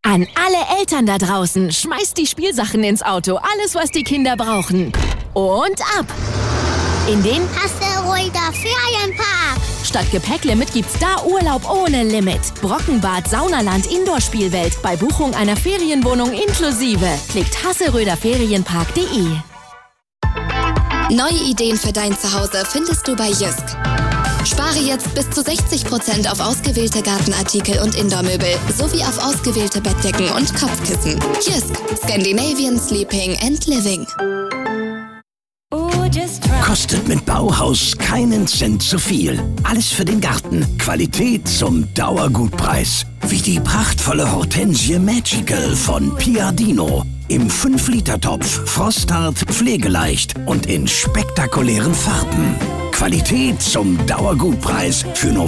An alle Eltern da draußen, schmeißt die Spielsachen ins Auto, alles was die Kinder brauchen. Und ab! In den Hasseröder Ferienpark. Statt Gepäcklimit gibt's da Urlaub ohne Limit. Brockenbad, Saunaland, Indoor-Spielwelt. Bei Buchung einer Ferienwohnung inklusive. Klickt hasseröderferienpark.de. Neue Ideen für dein Zuhause findest du bei Jysk. Spare jetzt bis zu 60% auf ausgewählte Gartenartikel und Indoormöbel sowie auf ausgewählte Bettdecken und Kopfkissen. Jysk, Scandinavian Sleeping and Living. Kostet mit Bauhaus keinen Cent zu viel. Alles für den Garten. Qualität zum Dauergutpreis. Wie die prachtvolle Hortensie Magical von Piadino. Im 5-Liter-Topf, frosthart, pflegeleicht und in spektakulären Farben. Qualität zum Dauergutpreis für nur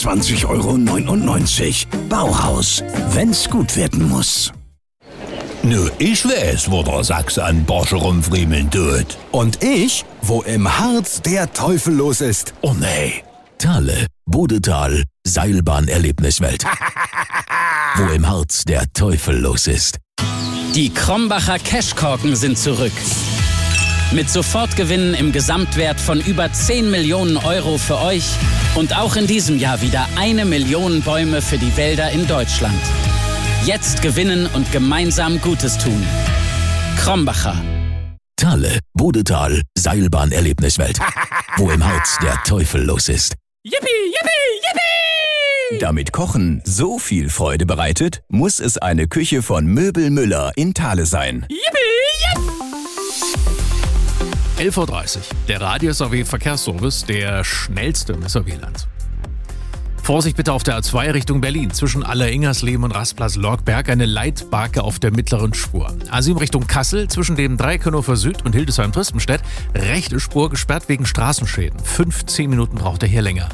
24,99 €. Bauhaus, wenn's gut werden muss. Nö, ich weiß, wo der Sachse an Borsche rumfriemeln tut. Und ich, wo im Harz der Teufel los ist. Oh nee. Thale, Bodetal, Seilbahn-Erlebniswelt. Wo im Harz der Teufel los ist. Die Krombacher Cashkorken sind zurück. Mit Sofortgewinnen im Gesamtwert von über 10 Millionen € für euch und auch in diesem Jahr wieder 1 Million Bäume für die Wälder in Deutschland. Jetzt gewinnen und gemeinsam Gutes tun. Krombacher. Thale, Bodetal, Seilbahn-Erlebniswelt. Wo im Harz der Teufel los ist. Yippie, yippie, yippie! Damit Kochen so viel Freude bereitet, muss es eine Küche von Möbel Müller in Thale sein. Yippie, yippie! 11:30 Uhr. Der Radio-SAW-Verkehrsservice, der schnellste im SAW-Land. Vorsicht bitte auf der A2 Richtung Berlin. Zwischen Aller-Ingersleben und Rastplatz Lorgberg eine Leitbarke auf der mittleren Spur. A7 Richtung Kassel zwischen dem Dreikönofer Süd und Hildesheim-Tristenstedt. Rechte Spur gesperrt wegen Straßenschäden. 15 Minuten braucht er hier länger.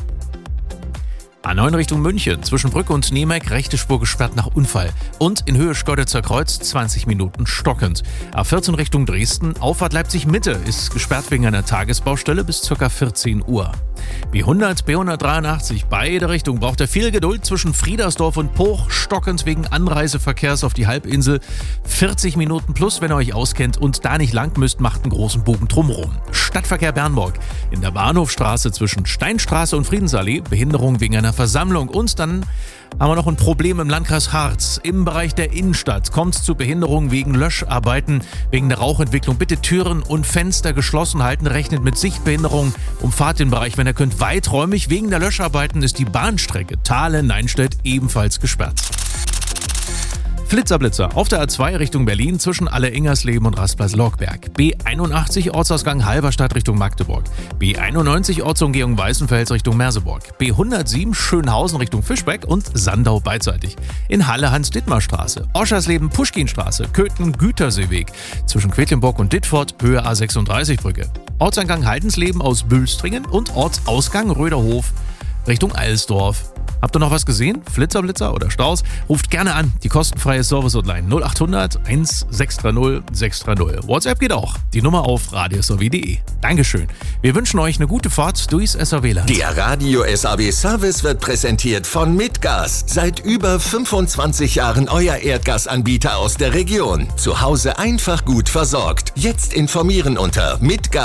A9 Richtung München, zwischen Brücke und Niemek, rechte Spur gesperrt nach Unfall. Und in Höhe Schkeuditzer Kreuz 20 Minuten stockend. A14 Richtung Dresden, Auffahrt Leipzig-Mitte ist gesperrt wegen einer Tagesbaustelle bis ca. 14 Uhr. B100, B183, beide Richtungen braucht er viel Geduld zwischen Friedersdorf und Poch, stockend wegen Anreiseverkehrs auf die Halbinsel. 40 Minuten plus, wenn ihr euch auskennt und da nicht lang müsst, macht einen großen Bogen drumherum. Stadtverkehr Bernburg, in der Bahnhofstraße zwischen Steinstraße und Friedensallee, Behinderung wegen einer Versammlung. Und dann haben wir noch ein Problem im Landkreis Harz. Im Bereich der Innenstadt kommt es zu Behinderungen wegen Löscharbeiten, wegen der Rauchentwicklung. Bitte Türen und Fenster geschlossen halten, rechnet mit Sichtbehinderung. Umfahrt den Bereich, wenn ihr könnt, weiträumig. Wegen der Löscharbeiten ist die Bahnstrecke Thale-Neinstedt ebenfalls gesperrt. Blitzerblitzer auf der A2 Richtung Berlin zwischen Aller-Ingersleben und Rastplatz Lorgberg. B81 Ortsausgang Halberstadt Richtung Magdeburg. B91 Ortsumgehung Weißenfels Richtung Merseburg. B107 Schönhausen Richtung Fischbeck und Sandau beidseitig. In Halle Hans-Dittmar-Straße. Oschersleben Puschkinstraße. Köthen Güterseeweg. Zwischen Quedlinburg und Dittfurt Höhe A36 Brücke. Ortseingang Heidensleben aus Bülstringen und Ortsausgang Röderhof Richtung Eilsdorf. Habt ihr noch was gesehen? Flitzer oder Staus? Ruft gerne an. Die kostenfreie Service-Hotline 0800 1630 630. WhatsApp geht auch. Die Nummer auf radiosaw.de. Dankeschön. Wir wünschen euch eine gute Fahrt durchs SAW-Land. Der Radio-SAW-Service wird präsentiert von Mitgas. Seit über 25 Jahren euer Erdgasanbieter aus der Region. Zu Hause einfach gut versorgt. Jetzt informieren unter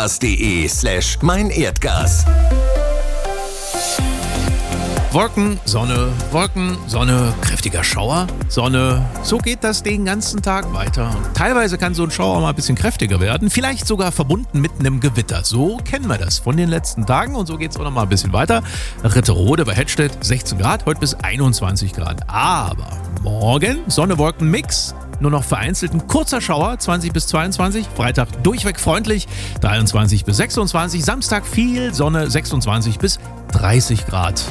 mitgas.de/meinerdgas. Wolken, Sonne, kräftiger Schauer, Sonne. So geht das den ganzen Tag weiter. Und teilweise kann so ein Schauer mal ein bisschen kräftiger werden, vielleicht sogar verbunden mit einem Gewitter. So kennen wir das von den letzten Tagen und so geht es auch noch mal ein bisschen weiter. Ritterode bei Hettstedt 16 Grad, heute bis 21 Grad. Aber morgen Sonne-Wolken-Mix. Nur noch vereinzelt ein kurzer Schauer, 20 bis 22. Freitag durchweg freundlich, 23 bis 26. Samstag viel Sonne, 26 bis 30 Grad.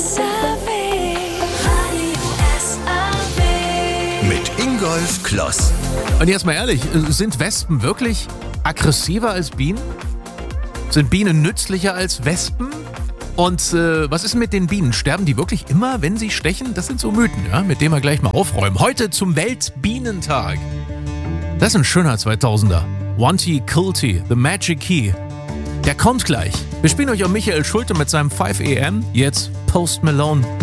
Mit Ingolf Kloss. Und jetzt mal ehrlich, sind Wespen wirklich aggressiver als Bienen? Sind Bienen nützlicher als Wespen? Und was ist mit den Bienen? Sterben die wirklich immer, wenn sie stechen? Das sind so Mythen, ja, mit denen wir gleich mal aufräumen. Heute zum Weltbienentag. Das ist ein schöner 2000er. Wanty Kilty, The Magic Key. Der kommt gleich. Wir spielen euch auch Michael Schulte mit seinem 5 AM. Jetzt Post Malone.